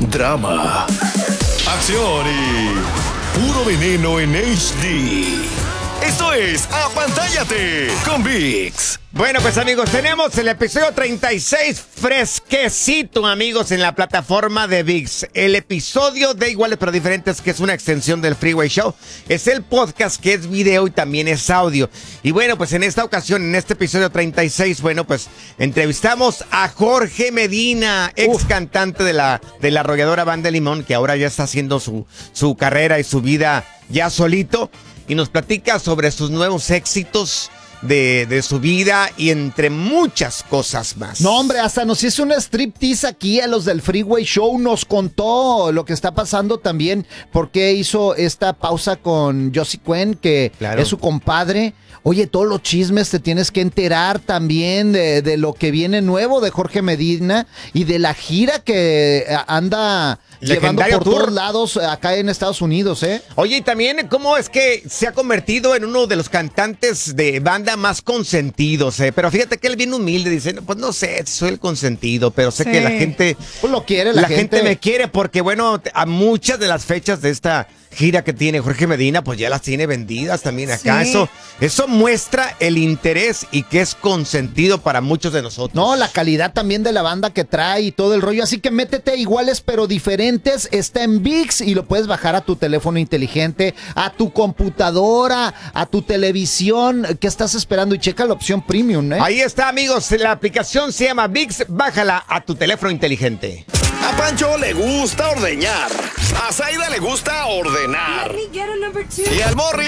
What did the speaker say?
drama, acción y puro veneno en HD. Esto es Apantállate con VIX. Bueno, pues amigos, tenemos el episodio 36 fresquecito, amigos, en la plataforma de VIX. El episodio de Iguales pero Diferentes, que es una extensión del Freeway Show, es el podcast que es video y también es audio. Y bueno, pues en esta ocasión, en este episodio 36, bueno, pues entrevistamos a Jorge Medina, ex cantante de la arrolladora Banda Limón, que ahora ya está haciendo su carrera y su vida ya solito. Y nos platica sobre sus nuevos éxitos de su vida y entre muchas cosas más. No, hombre, hasta nos hizo un striptease aquí a los del Freeway Show. Nos contó lo que está pasando también, por qué hizo esta pausa con Josie Cuen, que es su compadre. Oye, todos los chismes te tienes que enterar también de lo que viene nuevo de Jorge Medina y de la gira que anda llevando por todos lados acá en Estados Unidos, ¿eh? Oye, y también cómo es que se ha convertido en uno de los cantantes de banda más consentidos, ¿eh? Pero fíjate que él bien humilde, dice, pues no sé si soy el consentido, pero sé que la gente pues lo quiere, la gente me quiere porque, bueno, a muchas de las fechas de esta gira que tiene Jorge Medina, pues ya las tiene vendidas también acá. Sí. Eso muestra el interés y que es consentido para muchos de nosotros. No, la calidad también de la banda que trae y todo el rollo. Así que métete Iguales pero Diferentes. Está en VIX y lo puedes bajar a tu teléfono inteligente, a tu computadora, a tu televisión. ¿Qué estás esperando? Y checa la opción premium, ¿eh? Ahí está, amigos. La aplicación se llama VIX. Bájala a tu teléfono inteligente. A Pancho le gusta ordeñar. A Zaida le gusta ordenar. Y al Morri